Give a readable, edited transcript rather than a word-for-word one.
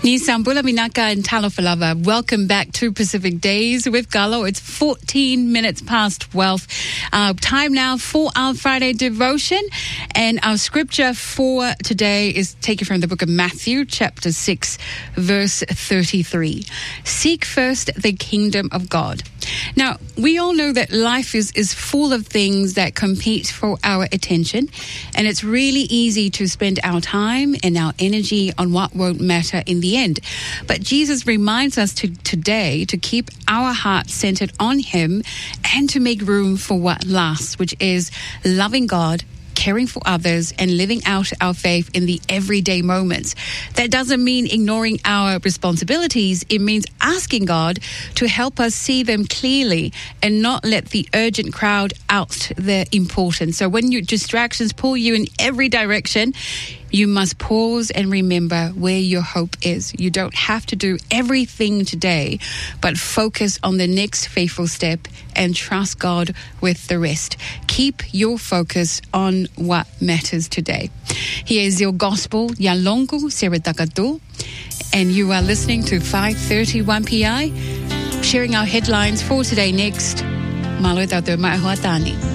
Ni Sambula Minaka and Talofalava. Welcome back to Pacific Days with Galo. It's 14 minutes past 12. Time now for our Friday devotion. And our scripture for today is taken from the book of Matthew, chapter 6, verse 33. Seek first the kingdom of God. Now, we all know that life is full of things that compete for our attention, and it's really easy to spend our time and our energy on what won't matter in the end. But Jesus reminds us today to keep our hearts centered on Him and to make room for what lasts, which is loving God, caring for others, and living out our faith in the everyday moments. That doesn't mean ignoring our responsibilities. It means asking God to help us see them clearly and not let the urgent crowd out their importance. So when your distractions pull you in every direction, you must pause and remember where your hope is. You don't have to do everything today, but focus on the next faithful step and trust God with the rest. Keep your focus on what matters today. Here is your gospel, Yalongu Seretakatu, and you are listening to 531 PI, sharing our headlines for today next. Malo Tato Mahuatani.